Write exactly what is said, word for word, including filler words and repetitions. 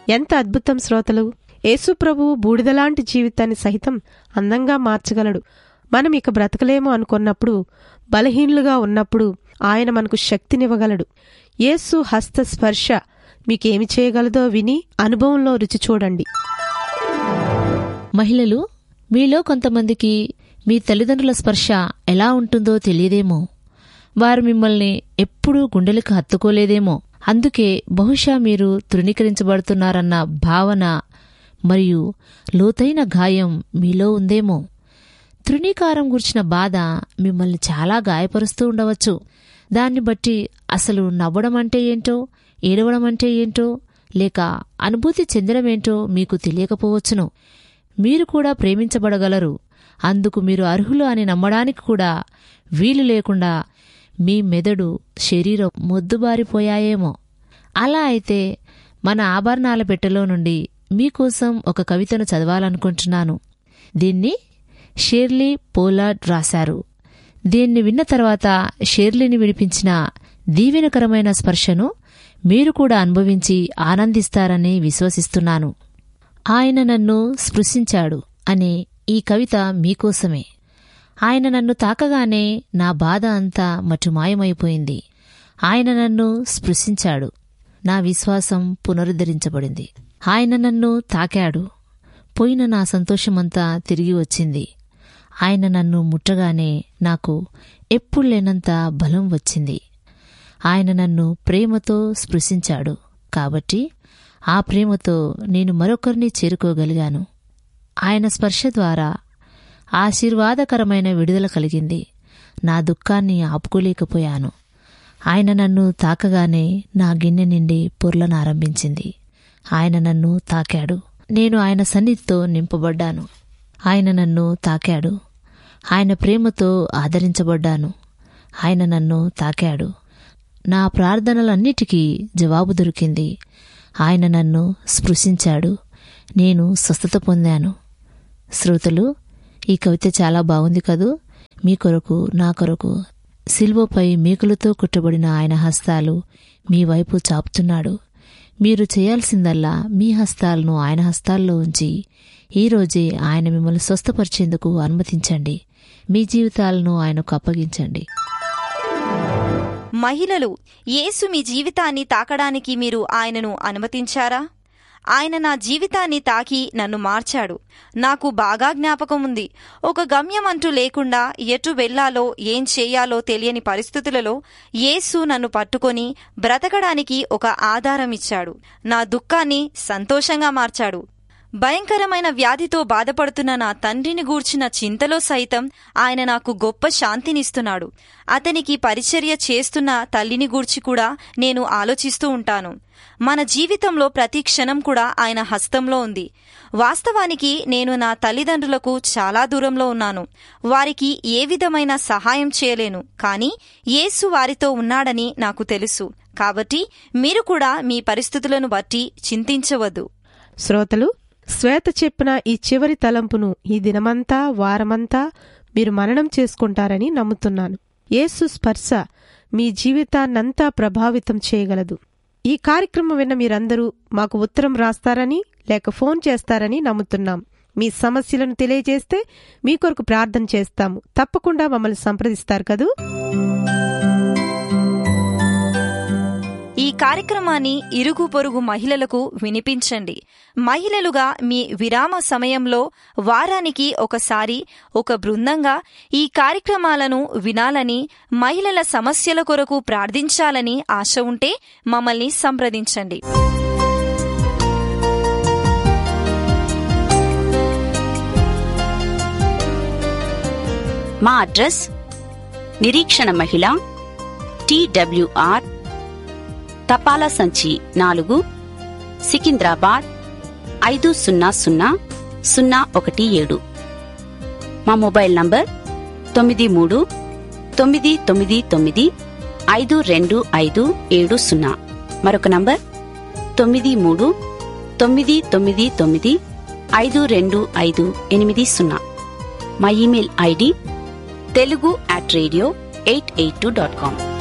ఎంత అద్భుతం శ్రోతలు! యేసు ప్రభువు బూడిదలాంటి జీవితాన్ని సహితం అందంగా మార్చగలడు. మనం ఇక బ్రతకలేము అనుకున్నప్పుడు, బలహీనులుగా ఉన్నప్పుడు ఆయన మనకు శక్తినివ్వగలడు. యేసు హస్త స్పర్శ మీకేమి చేయగలదో విని అనుభవంలో రుచి చూడండి. మహిళలు, మీలో కొంతమందికి మీ తల్లిదండ్రుల స్పర్శ ఎలా ఉంటుందో తెలియదేమో. వారు మిమ్మల్ని ఎప్పుడూ గుండెలకు హత్తుకోలేదేమో. అందుకే బహుశా మీరు తృణీకరించబడుతున్నారన్న భావన మరియు లోతైన గాయం మీలో ఉందేమో. తృణీకారం గురించిన బాధ మిమ్మల్ని చాలా గాయపరుస్తూ ఉండవచ్చు. దాన్ని బట్టి అసలు నవ్వడమంటే ఏంటో, ఏడవడమంటే ఏంటో, లేక అనుభూతి చెందడమేంటో మీకు తెలియకపోవచ్చును. మీరు కూడా ప్రేమించబడగలరు, అందుకు మీరు అర్హులు అని నమ్మడానికి కూడా వీలు లేకుండా మీ మెదడు, శరీరం మొద్దుబారిపోయాయేమో. అలా అయితే మన ఆభరణాల పెట్టెలో నుండి మీకోసం ఒక కవితను చదవాలనుకుంటున్నాను. దీన్ని షెర్లీ పోలార్డ్ రాశారు. దీన్ని విన్న తర్వాత షెర్లీని విడిపించిన దీవెనకరమైన స్పర్శను మీరు కూడా అనుభవించి ఆనందిస్తారని విశ్వసిస్తున్నాను. ఆయన నన్ను స్పృశించాడు అనే ఈ కవిత మీకోసమే. ఆయన నన్ను తాకగానే నా బాధ అంతా మటుమాయమైపోయింది. ఆయన నన్ను స్పృశించాడు, నా విశ్వాసం పునరుద్ధరించబడింది. ఆయన నన్ను తాకాడు, పోయిన నా సంతోషమంతా తిరిగి వచ్చింది. ఆయన నన్ను ముట్టగానే నాకు ఎప్పుడు లేనంత బలం వచ్చింది. ఆయన నన్ను ప్రేమతో స్పృశించాడు కాబట్టి ఆ ప్రేమతో నేను మరొకరిని చేరుకోగలిగాను. ఆయన స్పర్శ ద్వారా ఆశీర్వాదకరమైన విడుదల కలిగింది. నా దుఃఖాన్ని ఆపుకోలేకపోయాను. ఆయన నన్ను తాకగానే నా గిన్నె నిండి పొర్లనారంభించింది. ఆయన నన్ను తాకాడు, నేను ఆయన సన్నిధితో నింపబడ్డాను. ఆయన నన్ను తాకాడు, ఆయన ప్రేమతో ఆదరించబడ్డాను. ఆయన నన్ను తాకాడు, నా ప్రార్థనలన్నిటికీ జవాబు దొరికింది. ఆయన నన్ను స్పృశించాడు, నేను స్వస్థత పొందాను. శ్రోతలు, ఈ కవిత చాలా బాగుంది కదూ? మీ కొరకు, నా కొరకు సిల్వపై మేకులతో కుట్టబడిన ఆయన హస్తాలు మీ వైపు చాపుతున్నాడు. మీరు చేయాల్సిందల్లా మీ హస్తాలను ఆయన హస్తాల్లో ఉంచి ఈరోజే ఆయన మిమ్మల్ని స్వస్థపరిచేందుకు అనుమతించండి. మీ జీవితాలను ఆయనకు అప్పగించండి. మహిళలు, యేసు మీ జీవితాన్ని తాకడానికి మీరు ఆయనను అనుమతించారా? ఆయన నా జీవితాన్ని తాకి నన్ను మార్చాడు. నాకు బాగా జ్ఞాపకం ఉంది. ఒక గమ్యం అంటూ లేకుండా ఎటు వెళ్లాలో ఏం చేయాలో తెలియని పరిస్థితులలో యేసు నన్ను పట్టుకొని బ్రతకడానికి ఒక ఆధారం ఇచ్చాడు. నా దుఃఖాన్ని సంతోషంగా మార్చాడు. భయంకరమైన వ్యాధితో బాధపడుతున్న నా తండ్రిని గూర్చిన చింతలో సైతం ఆయన నాకు గొప్ప శాంతినిస్తున్నాడు. అతనికి పరిచర్య చేస్తున్న తల్లిని గూర్చి కూడా నేను ఆలోచిస్తూ ఉంటాను. మన జీవితంలో ప్రతి క్షణం కూడా ఆయన హస్తంలో ఉంది. వాస్తవానికి నేను నా తల్లిదండ్రులకు చాలా దూరంలో ఉన్నాను. వారికి ఏ విధమైన సహాయం చేయలేను. కానీ యేసు వారితో ఉన్నాడని నాకు తెలుసు. కాబట్టి మీరు కూడా మీ పరిస్థితులను బట్టి చింతించవద్దు. శ్రోతలు, శ్వేత చెప్పిన ఈ చివరి తలంపును ఈ దినమంతా, వారమంతా మీరు మననం చేసుకుంటారని నమ్ముతున్నాను. యేసు స్పర్శ మీ జీవితాన్నంతా ప్రభావితం చేయగలదు. ఈ కార్యక్రమం విన్న మీరందరూ మాకు ఉత్తరం రాస్తారని లేక ఫోన్ చేస్తారని నమ్ముతున్నాం. మీ సమస్యలను తెలియజేస్తే మీ కొరకు ప్రార్థన చేస్తాము. తప్పకుండా మమ్మల్ని సంప్రదిస్తారు కదూ? ఈ కార్యక్రమాన్ని ఇరుగు పొరుగు మహిళలకు వినిపించండి. మహిళలుగా మీ విరామ సమయంలో వారానికి ఒకసారి ఒక బృందంగా ఈ కార్యక్రమాలను వినాలని, మహిళల సమస్యల కొరకు ప్రార్థించాలని ఆశ ఉంటే మమ్మల్ని సంప్రదించండి. మా అడ్రస్ నిరీక్షణ మహిళ, టీడబ్ల్యూఆర్, తపాలా సంచి నాలుగు, సికింద్రాబాద్ ఐదు సున్నా సున్నా సున్నా ఒకటి ఏడు. మా మొబైల్ నంబర్ తొమ్మిది మూడు తొమ్మిది తొమ్మిది తొమ్మిది ఐదు రెండు ఐదు ఏడు సున్నా. మరొక నంబర్ తొమ్మిది మూడు తొమ్మిది తొమ్మిది తొమ్మిది ఐదు రెండు ఐదు ఎనిమిది సున్నా. మా email ID Telugu at radio eight eight two dot com.